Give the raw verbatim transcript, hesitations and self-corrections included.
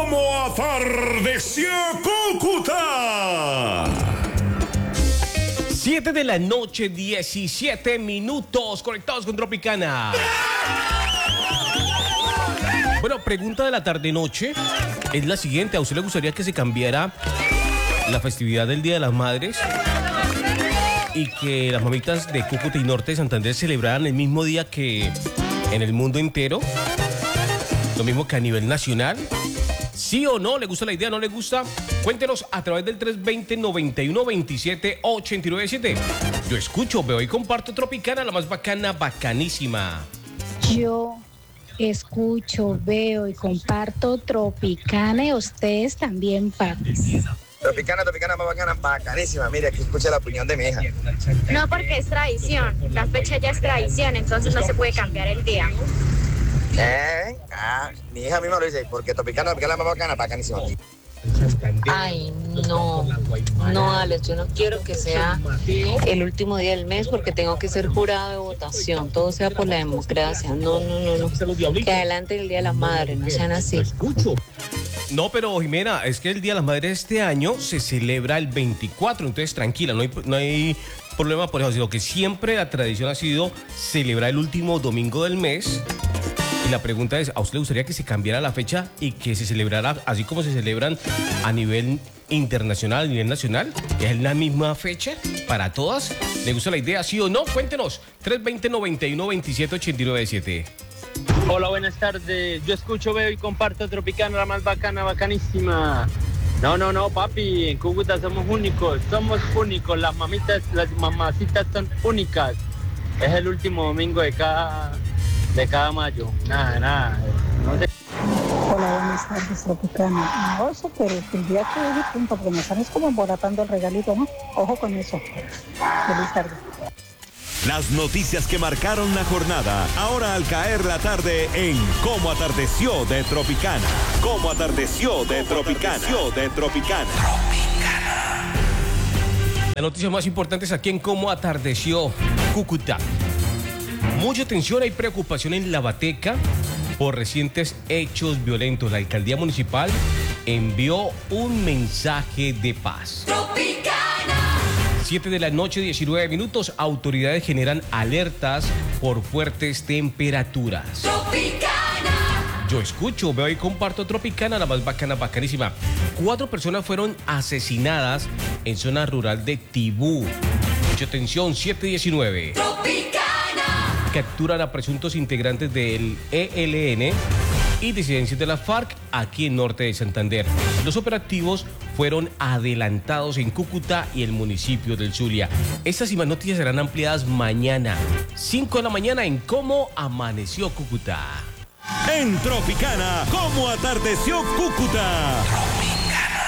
¿Cómo atardeció Cúcuta? siete de la noche, diecisiete minutos, conectados con Tropicana. Bueno, pregunta de la tarde-noche es la siguiente. ¿A usted le gustaría que se cambiara la festividad del Día de las Madres y que las mamitas de Cúcuta y Norte de Santander celebraran el mismo día que en el mundo entero? Lo mismo que a nivel nacional. ¿Sí o no? ¿Le gusta la idea? ¿No le gusta? Cuéntenos a través del tres dos cero, noventa y uno, veintisiete, ochenta y nueve siete. Yo escucho, veo y comparto Tropicana, la más bacana, bacanísima. Yo escucho, veo y comparto Tropicana y ustedes también, papis. Tropicana, Tropicana, más bacana, bacanísima. Mire, aquí escucha la opinión de mi hija. No, porque es tradición. La fecha ya es tradición, entonces no se puede cambiar el día. ¿Eh? Ah, mi hija misma lo dice, porque Tropicana, Tropicana, más bacana, bacanísima. Ay, no, no, Alex, yo no quiero que sea el último día del mes porque tengo que ser jurado de votación, todo sea por la democracia. No, no, no, no, que adelante el Día de las Madres, no sean así. No, pero Jimena, es que el Día de las Madres este año se celebra el veinticuatro, entonces tranquila, no hay, no hay problema por eso, sino que siempre la tradición ha sido celebrar el último domingo del mes. Y la pregunta es, ¿a usted le gustaría que se cambiara la fecha y que se celebrara así como se celebran a nivel internacional, a nivel nacional? ¿Es la misma fecha para todas? ¿Le gusta la idea, sí o no? Cuéntenos, tres dos cero, noventa y uno, veintisiete, ochenta y nueve siete. Hola, buenas tardes. Yo escucho, veo y comparto Tropicana, la más bacana, bacanísima. No, no, no, papi, en Cúcuta somos únicos, somos únicos. Las mamitas, las mamacitas son únicas. Es el último domingo de cada... de cada mayo, nada, nada. No te... Hola, buenas tardes, Tropicana. No, eso, pero el día que es punto, porque me están es como embolatando el regalito, ¿no? Ojo con eso. Feliz tarde. Las noticias que marcaron la jornada, ahora al caer la tarde en Cómo atardeció de Tropicana. Cómo atardeció de Tropicana. de Tropicana. La noticia más importante es aquí en Cómo atardeció Cúcuta. Mucha tensión y preocupación en La Bateca por recientes hechos violentos. La alcaldía municipal envió un mensaje de paz. Tropicana. siete de la noche, diecinueve minutos. Autoridades generan alertas por fuertes temperaturas. Tropicana. Yo escucho, veo y comparto Tropicana, la más bacana, bacanísima. Cuatro personas fueron asesinadas en zona rural de Tibú. Mucha tensión, siete diecinueve. Tropicana. Capturan a presuntos integrantes del E L N y disidencias de la FARC aquí en Norte de Santander. Los operativos fueron adelantados en Cúcuta y el municipio del Zulia. Estas y más noticias serán ampliadas mañana, cinco de la mañana, en Cómo amaneció Cúcuta. En Tropicana, ¿cómo atardeció Cúcuta?